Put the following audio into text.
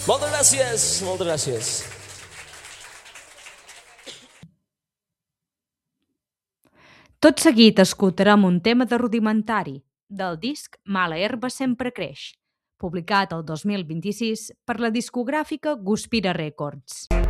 Moltes gràcies, moltes gràcies. Tot seguit escoltarem un tema de Rudimentari, del disc Mala herba sempre creix, publicat el 2026 per la discogràfica Guspira Records.